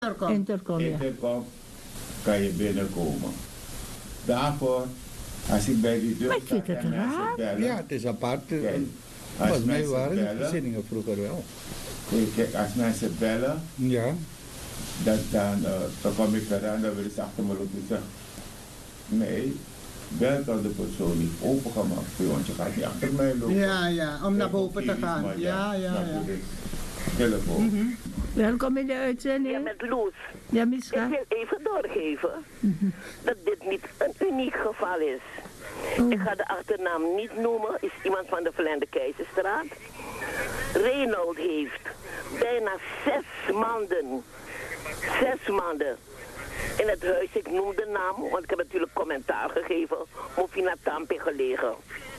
Intercom, ja. Intercom kan je binnenkomen. Daarvoor, als ik bij die deur Maar ik vind het raar. bellen, Ja, het is apart. kijk, als Volgens mij mensen waren de bellen, voorzieningen vroeger wel. kijk, als mensen bellen, Ja. dan kom ik eraan, dan willen ze achter me lopen zeggen, nee, bel dan de persoon niet opengemaakt voor je, want je gaat niet achter mij lopen. Ja, om naar boven te gaan. Maar Ja. telefoon. Welkom in de Ja, uitzending. met Loes. Ja, Ik Miska. wil even doorgeven dat dit niet een uniek geval is. Ik ga de achternaam niet noemen, is iemand van de Verlende Keizerstraat. Reynold heeft bijna 6 maanden in het huis, ik noem de naam, want ik heb natuurlijk commentaar gegeven, Mofina Tampi gelegen.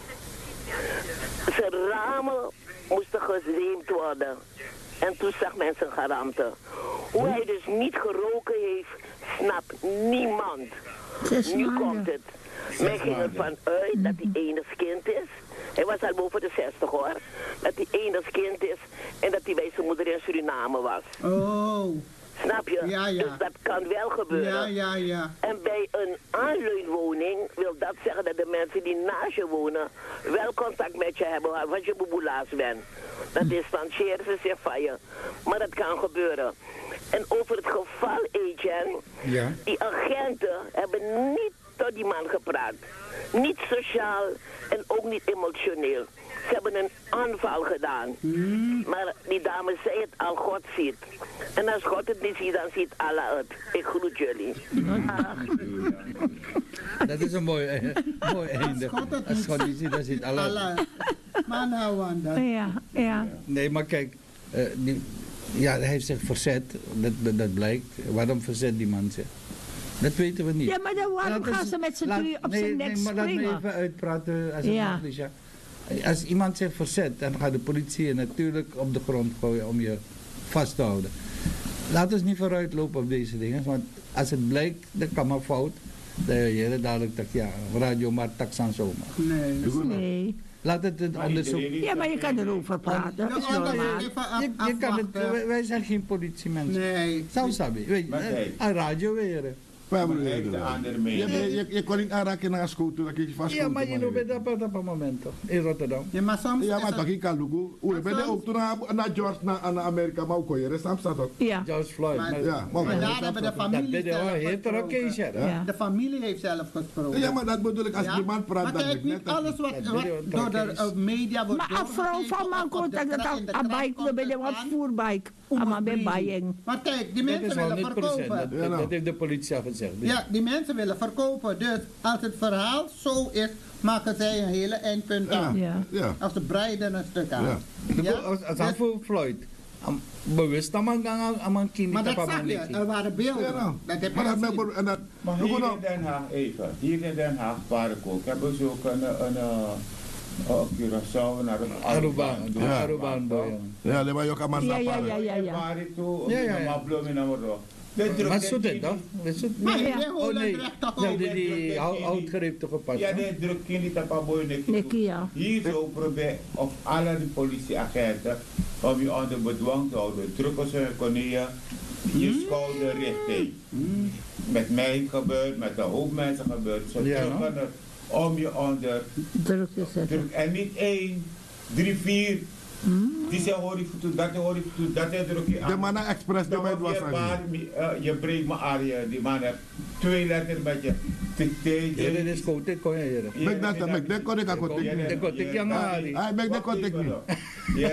Zijn ramen moesten gezeemd worden. En toen zag men zijn geramte. Hoe hij dus niet geroken heeft, snapt niemand. 6 Nu maanden. komt het. Men ging ervan uit dat hij enigskind is. Hij was al boven de 60 hoor. Dat hij enigskind is en dat hij bij zijn moeder in Suriname was. Oh, Snap je? Ja. Dus dat kan wel gebeuren. ja. En bij een aanleunwoning wil dat zeggen dat de mensen die naast je wonen wel contact met je hebben als je boeboelaas bent. Dat distancieren ze zich van je. Maar dat kan gebeuren. En over het geval, Agent, Ja. die agenten hebben niet tot die man gepraat. Niet sociaal en ook niet emotioneel. Ze hebben een aanval gedaan. Maar die dame zei het al, God ziet. En als God het niet ziet, dan ziet Allah het. Ik groet jullie. Dat is een mooi einde. Als God niet ziet, dan ziet Allah. Allah. Maar nou aan dat. Ja. Nee, maar kijk, hij heeft zich verzet, dat blijkt. Waarom verzet die man zich? Dat weten we niet. Ja, maar dan waarom Dat is- gaan ze met z'n drieën op zijn nek maar laat me springen? even uitpraten als het Ja. mag, Liesja. Als iemand zich verzet, dan gaat de politie je natuurlijk op de grond gooien om je vast te houden. Laten we niet vooruitlopen op deze dingen, want als het blijkt, dat kan maar fout. Dan je dadelijk dat radio maar taksan zomaar. Nee. Laat het onderzoek. Ja, maar je kan erover praten. Dat is normaal. Je kan het, wij zijn geen politiemensen. Nee. Zou sabi, weet Maar je, kijk. aan radio weer. Maar hij heeft de andere mening. Je kon niet aanraken naar school toen ik vast. Ja, maar je loopt bij dat moment toch, in Rotterdam. Ja, maar soms Ja, is maar het- toch ik kan lukken. Hoe ben je ook toen naar George naar Amerika, maar ook kon je rest staat toch? Ja. George Floyd. Maar- Ja, maar Maar daar hebben de dat familie ben je wel zelf heeft er ook gesproken. eens, ja. Ja. De familie heeft zelf gesproken. Ja, maar dat bedoel ik, als Ja? iemand praat, maar dan kijk, ik niet net dat- alles wat door de media wordt Maar een vrouw van man contact dat aan bike, ben je wat voerbike. Allemaal bij buying. Maar kijk, die Dat is mensen wel willen 100%. verkopen. Dat heeft de politie al gezegd. Ja, die mensen willen verkopen. Dus als het verhaal zo is, maken zij een hele eindpunt aan. Ja. Ja. Als ze breiden een stuk aan. Ja. Ja? Als hij voor Floyd, bewust aan mijn kind Maar niet dat op zag mijn je, lichaam. er waren beelden. Ja, nou. Dat heb Maar je dat gezien. met en dat. Maar Doe hier nou. in Den Haag, even, hier in Den Haag, Paardenkool, hebben ze ook een Curaçao naar de Arubaan, boy. Ja, alleen maar je kan maar Ja. Waar ik toe, Ja, ja. maar bloem in mijn rug. Maar zoet het toch? Maar Ja. in Holland nee. recht toch Ja, ook. die oudgreep gepast. Ja, de druk niet op een boy Nekkie, ja. Hier zo probeer of alle de politieagenten om je onder bedwang te houden. Drukken ze konieën je schouder richting. Met mij gebeurt, met een hoop mensen gebeurt. Ze Ja, drukken het om je onder Druk te zetten. druk. En niet 1, 3, 4. Die zijn hoor ik toe, dat hoor ik toe, dat druk je aan. De mannen express de Dan met op was je aan. baar, je breekt me aan je, die man heeft 2 letters met je. Ja, dit is goed, dit kon je hier. Mek dat, mek dat kon ik aan kotik Ja, niet. dat kon ik aan Ari. Hij mek dat kon ik niet. Ja,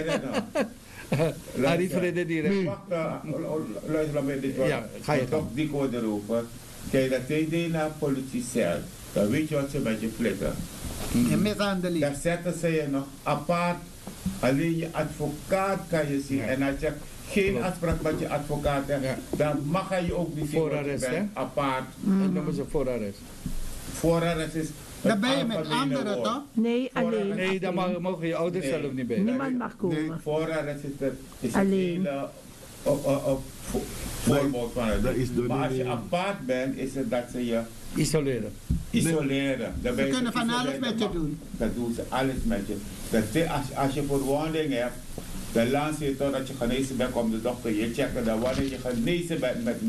dat Ari Vrede direct. Wacht, luister naar dit. Ja, ga je toch die code erover. Kijk, dat TD naar politiecel, dan weet je wat ze met je flikken. En mishandeling. Dan zetten ze je nog apart. Alleen je advocaat kan je zien. En als je geen afspraak met je advocaat hebt, Ja. dan mag hij je ook niet zien. Voorarrest, want je bent hè? apart. Dat noemen ze voorarrest. Voorarrest is. Dan ben je het met algemene anderen woord. toch? Nee, alleen. Nee, daar mogen je ouders Nee. zelf niet bij. Niemand mag komen. Voorarrest is Alleen. het hele voorbeeld van het. Dat is door Maar als je die- apart bent, is het dat ze je Isoleren. isoleren. Dan ben Ze je kunnen van alles geïsoleerd. met je doen. Dat doen ze alles met je. Als je verwonding hebt, De laatste totdat je genezen bent, komt de dokter je checken. Dan wanneer je genezen bent met